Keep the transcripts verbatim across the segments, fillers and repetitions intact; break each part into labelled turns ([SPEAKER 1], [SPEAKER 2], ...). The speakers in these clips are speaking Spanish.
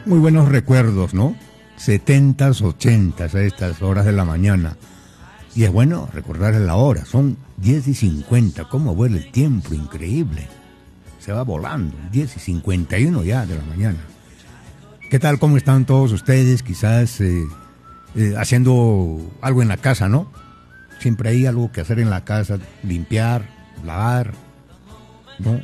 [SPEAKER 1] Muy buenos recuerdos, ¿no? Setentas, ochentas a estas horas de la mañana. Y es bueno recordar la hora, son diez y cincuenta, cómo vuela el tiempo, increíble. Se va volando, diez y cincuenta y uno ya de la mañana. ¿Qué tal, cómo están todos ustedes? Quizás eh, eh, haciendo algo en la casa, ¿no? Siempre hay algo que hacer en la casa, limpiar, lavar, ¿no?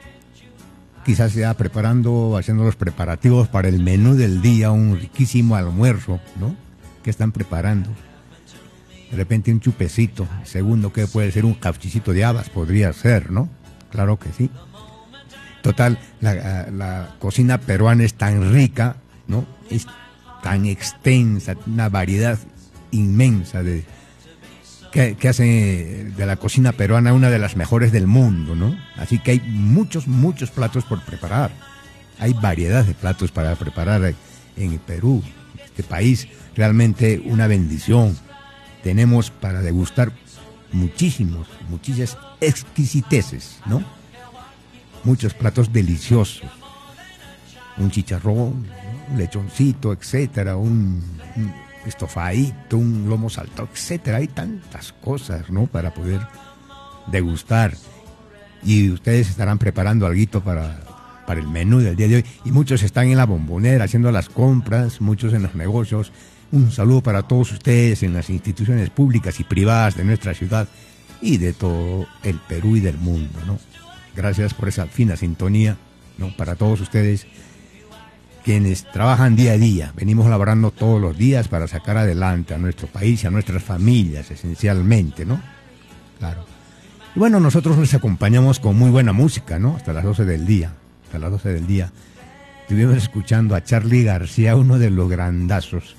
[SPEAKER 1] Quizás ya preparando, haciendo los preparativos para el menú del día, un riquísimo almuerzo, ¿no? ¿Qué están preparando? De repente un chupecito, segundo, ¿qué puede ser? Un cafecito de habas, podría ser, ¿no? Claro que sí. Total, la, la cocina peruana es tan rica, ¿no? Es tan extensa, una variedad inmensa de que, que hace de la cocina peruana una de las mejores del mundo, ¿no? Así que hay muchos, muchos platos por preparar. Hay variedad de platos para preparar en el Perú, este país, realmente una bendición. Tenemos para degustar muchísimos, muchísimas exquisiteces, ¿no? Muchos platos deliciosos. Un chicharrón, un lechoncito, etcétera, un, un estofadito, un lomo saltado, etcétera. Hay tantas cosas, ¿no? Para poder degustar. Y ustedes estarán preparando algo para, para el menú del día de hoy. Y muchos están en la bombonera haciendo las compras, muchos en los negocios. Un saludo para todos ustedes en las instituciones públicas y privadas de nuestra ciudad y de todo el Perú y del mundo, ¿no? Gracias por esa fina sintonía, ¿no? Para todos ustedes quienes trabajan día a día. Venimos laborando todos los días para sacar adelante a nuestro país y a nuestras familias, esencialmente, ¿no? Claro. Y bueno, nosotros les acompañamos con muy buena música, ¿no? Hasta las doce del día. Hasta las doce del día. Estuvimos escuchando a Charly García, uno de los grandazos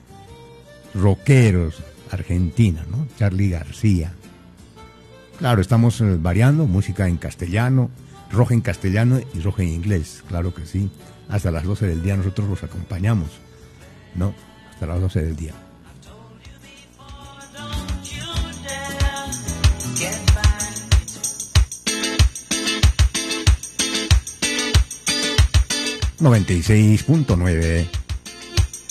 [SPEAKER 1] rockeros Argentina, ¿no? Charly García. Claro, estamos variando, música en castellano, rock en castellano y rock en inglés, claro que sí. Hasta las doce del día nosotros los acompañamos, ¿no? Hasta las doce del día. noventa y seis punto nueve